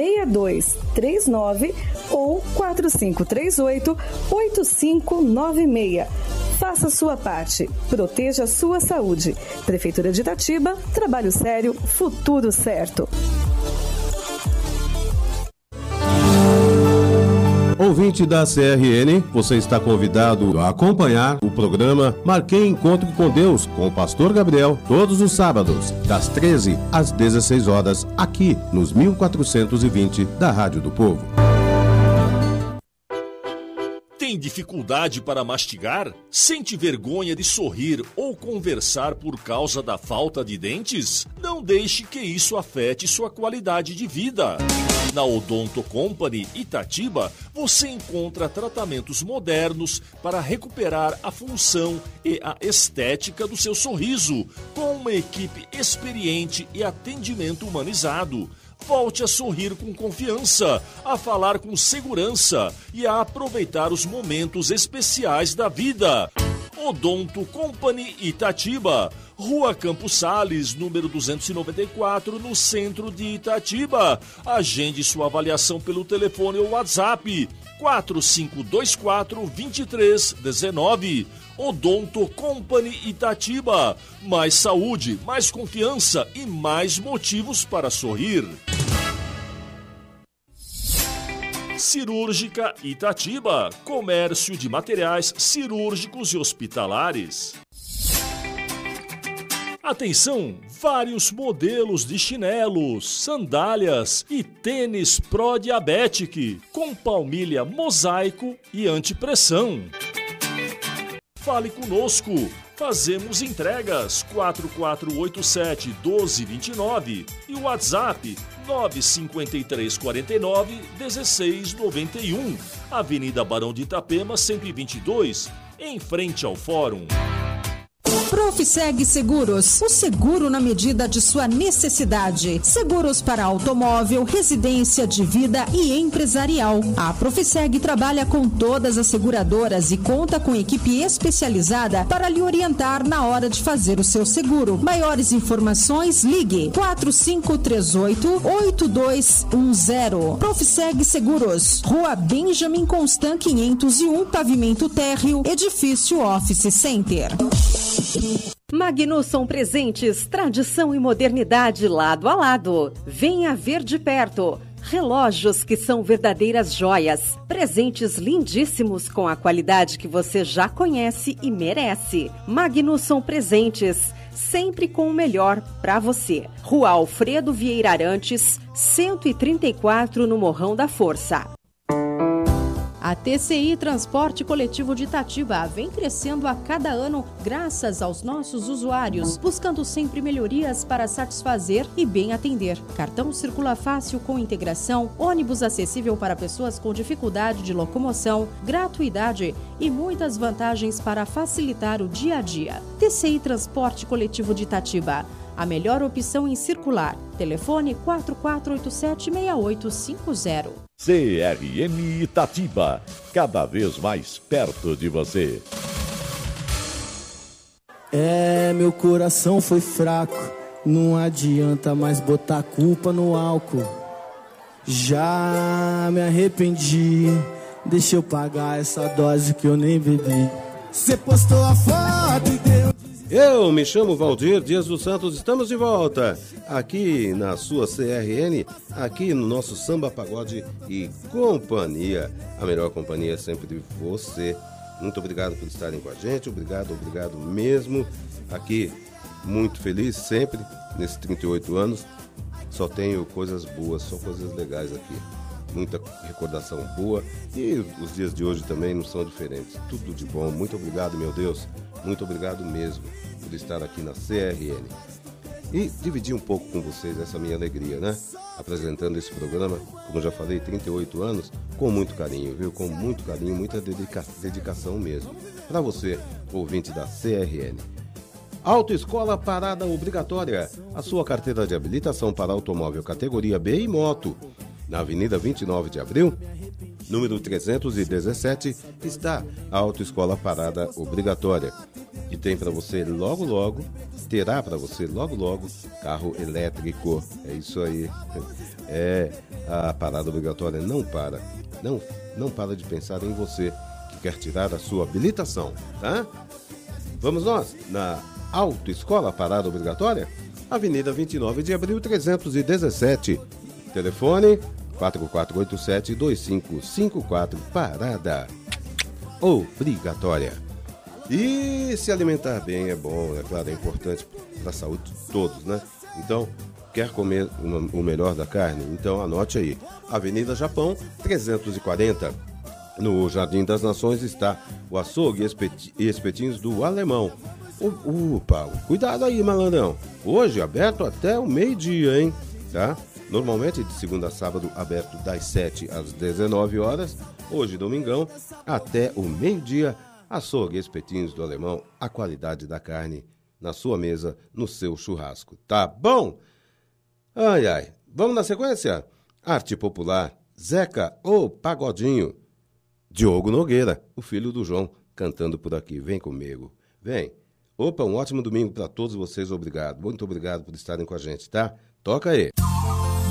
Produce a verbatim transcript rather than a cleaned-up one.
seis dois três nove ou quatro cinco três oito, oito cinco nove seis. Faça sua parte. Proteja a sua saúde. Prefeitura de Itatiba, trabalho sério, futuro certo. Ouvinte da C R N, você está convidado a acompanhar o programa Marquei Encontro com Deus, com o pastor Gabriel, todos os sábados, das treze às dezesseis horas, aqui nos mil quatrocentos e vinte da Rádio do Povo. Tem dificuldade para mastigar? Sente vergonha de sorrir ou conversar por causa da falta de dentes? Não deixe que isso afete sua qualidade de vida. Na Odonto Company Itatiba, você encontra tratamentos modernos para recuperar a função e a estética do seu sorriso, com uma equipe experiente e atendimento humanizado. Volte a sorrir com confiança, a falar com segurança e a aproveitar os momentos especiais da vida. Odonto Company Itatiba, Rua Campos Sales, número duzentos e noventa e quatro, no centro de Itatiba. Agende sua avaliação pelo telefone ou WhatsApp quatro cinco dois quatro, dois três um nove. Odonto Company Itatiba. Mais saúde, mais confiança e mais motivos para sorrir. Cirúrgica Itatiba. Comércio de materiais cirúrgicos e hospitalares. Atenção! Vários modelos de chinelos, sandálias e tênis Pro-Diabetic com palmilha mosaico e antipressão. Fale conosco. Fazemos entregas quatro quatro oito sete, um dois dois nove e o WhatsApp nove cinco três quatro nove, um seis nove um. Avenida Barão de Itapema, cento e vinte e dois, em frente ao Fórum. Profiseg Seguros, o seguro na medida de sua necessidade. Seguros para automóvel, residência, de vida e empresarial. A Profiseg trabalha com todas as seguradoras e conta com equipe especializada para lhe orientar na hora de fazer o seu seguro. Maiores informações, ligue quatro cinco três oito, oito dois um zero. Profiseg Seguros, Rua Benjamin Constant quinhentos e um, pavimento térreo, edifício Office Center. Magnusson Presentes, tradição e modernidade lado a lado. Venha ver de perto. Relógios que são verdadeiras joias. Presentes lindíssimos com a qualidade que você já conhece e merece. Magnusson Presentes, sempre com o melhor para você. Rua Alfredo Vieira Arantes, cento e trinta e quatro, no Morrão da Força. A T C I Transporte Coletivo de Itatiba vem crescendo a cada ano graças aos nossos usuários, buscando sempre melhorias para satisfazer e bem atender. Cartão circula fácil com integração, ônibus acessível para pessoas com dificuldade de locomoção, gratuidade e muitas vantagens para facilitar o dia a dia. T C I Transporte Coletivo de Itatiba, a melhor opção em circular. Telefone quatro quatro oito sete, seis oito cinco zero. C R M Itatiba, cada vez mais perto de você. É, meu coração foi fraco, não adianta mais botar a culpa no álcool. Já me arrependi, deixa eu pagar essa dose que eu nem bebi. Você postou a foto e deu... Eu me chamo Valdir Dias dos Santos, estamos de volta aqui na sua C R N, aqui no nosso Samba Pagode e Companhia, a melhor companhia sempre de você. Muito obrigado por estarem com a gente, obrigado, obrigado mesmo. Aqui, muito feliz sempre, nesses trinta e oito anos, só tenho coisas boas, só coisas legais aqui. Muita recordação boa e os dias de hoje também não são diferentes. Tudo de bom, muito obrigado, meu Deus, muito obrigado mesmo por estar aqui na C R N. E dividir um pouco com vocês essa minha alegria, né? Apresentando esse programa, como já falei, trinta e oito anos, com muito carinho, viu? Com muito carinho, muita dedica- dedicação mesmo. Para você, ouvinte da C R N. Autoescola Parada Obrigatória, a sua carteira de habilitação para automóvel categoria B e moto. Na Avenida vinte e nove de abril, número trezentos e dezessete, está a Autoescola Parada Obrigatória. E tem para você logo logo, terá para você logo logo carro elétrico. É isso aí. É, a parada obrigatória não para. Não, não para de pensar em você que quer tirar a sua habilitação, tá? Vamos nós na Autoescola Parada Obrigatória? Avenida vinte e nove de abril, trezentos e dezessete. Telefone quatro quatro oito sete, dois cinco cinco quatro. Parada obrigatória. E se alimentar bem é bom, é claro, é importante para a saúde de todos, né? Então, quer comer uma, o melhor da carne? Então anote aí. Avenida Japão, trezentos e quarenta. No Jardim das Nações está o açougue e espetinhos do Alemão. Opa, cuidado aí, malandrão. Hoje aberto até o meio-dia, hein? Tá? Normalmente de segunda a sábado aberto das sete às dezenove horas. Hoje, domingão, até o meio-dia. Açougue e espetinhos do Alemão, a qualidade da carne na sua mesa, no seu churrasco. Tá bom? Ai, ai. Vamos na sequência? Arte popular, Zeca, o Pagodinho. Diogo Nogueira, o filho do João, cantando por aqui. Vem comigo. Vem. Opa, um ótimo domingo para todos vocês. Obrigado. Muito obrigado por estarem com a gente, tá? Toca aí.